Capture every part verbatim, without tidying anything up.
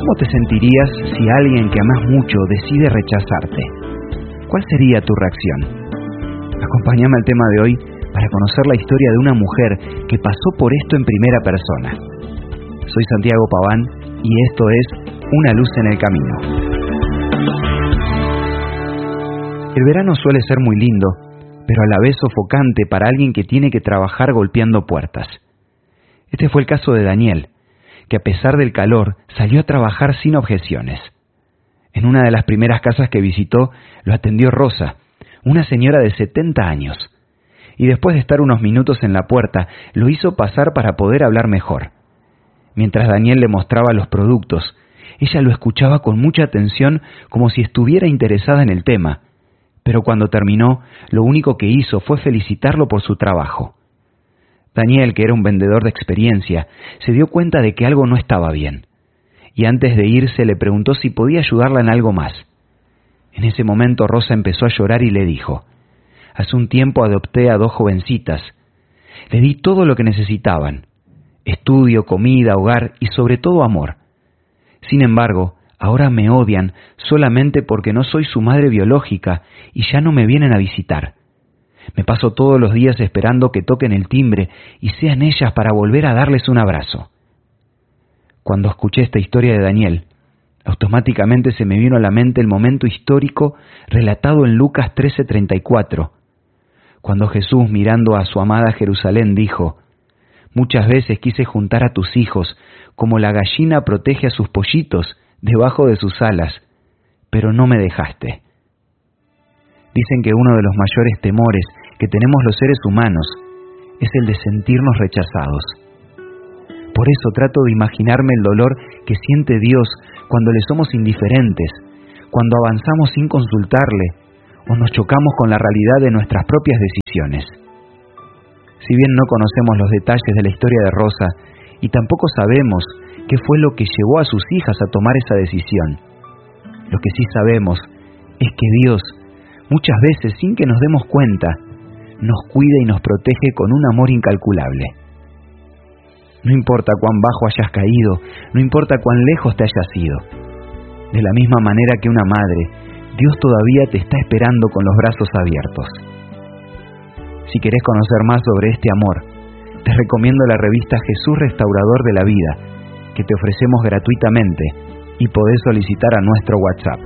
¿Cómo te sentirías si alguien que amas mucho decide rechazarte? ¿Cuál sería tu reacción? Acompáñame al tema de hoy para conocer la historia de una mujer que pasó por esto en primera persona. Soy Santiago Paván y esto es Una luz en el camino. El verano suele ser muy lindo, pero a la vez sofocante para alguien que tiene que trabajar golpeando puertas. Este fue el caso de Daniel, que a pesar del calor salió a trabajar sin objeciones. En una de las primeras casas que visitó, lo atendió Rosa, una señora de setenta años, y después de estar unos minutos en la puerta, lo hizo pasar para poder hablar mejor. Mientras Daniel le mostraba los productos, ella lo escuchaba con mucha atención como si estuviera interesada en el tema, pero cuando terminó, lo único que hizo fue felicitarlo por su trabajo. Daniel, que era un vendedor de experiencia, se dio cuenta de que algo no estaba bien, y antes de irse le preguntó si podía ayudarla en algo más. En ese momento Rosa empezó a llorar y le dijo: «Hace un tiempo adopté a dos jovencitas. Le di todo lo que necesitaban: estudio, comida, hogar y sobre todo amor. Sin embargo, ahora me odian solamente porque no soy su madre biológica y ya no me vienen a visitar. Me paso todos los días esperando que toquen el timbre y sean ellas para volver a darles un abrazo». Cuando escuché esta historia de Daniel, automáticamente se me vino a la mente el momento histórico relatado en Lucas trece treinta y cuatro, cuando Jesús, mirando a su amada Jerusalén, dijo: «Muchas veces quise juntar a tus hijos como la gallina protege a sus pollitos debajo de sus alas, pero no me dejaste». Dicen que uno de los mayores temores que tenemos los seres humanos es el de sentirnos rechazados. Por eso trato de imaginarme el dolor que siente Dios cuando le somos indiferentes, cuando avanzamos sin consultarle o nos chocamos con la realidad de nuestras propias decisiones. Si bien no conocemos los detalles de la historia de Rosa y tampoco sabemos qué fue lo que llevó a sus hijas a tomar esa decisión, lo que sí sabemos es que Dios, muchas veces sin que nos demos cuenta, nos cuida y nos protege con un amor incalculable. No importa cuán bajo hayas caído, no importa cuán lejos te hayas ido. De la misma manera que una madre, Dios todavía te está esperando con los brazos abiertos. Si querés conocer más sobre este amor, te recomiendo la revista Jesús Restaurador de la Vida, que te ofrecemos gratuitamente y podés solicitar a nuestro WhatsApp.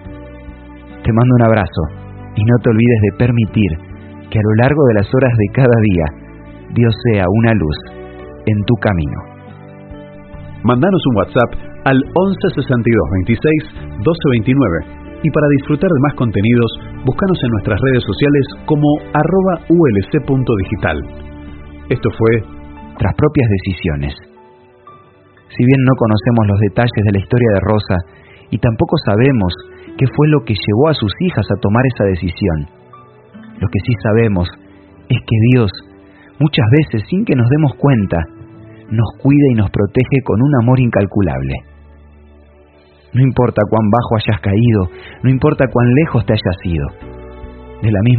Te mando un abrazo y no te olvides de permitir que a lo largo de las horas de cada día, Dios sea una luz en tu camino. Mandanos un WhatsApp al once sesenta y dos veintiséis doce veintinueve y para disfrutar de más contenidos, búscanos en nuestras redes sociales como arroba ulc.digital. Esto fue Tras propias decisiones. Si bien no conocemos los detalles de la historia de Rosa y tampoco sabemos qué fue lo que llevó a sus hijas a tomar esa decisión, lo que sí sabemos es que Dios, muchas veces sin que nos demos cuenta, nos cuida y nos protege con un amor incalculable. No importa cuán bajo hayas caído, no importa cuán lejos te hayas ido. De la misma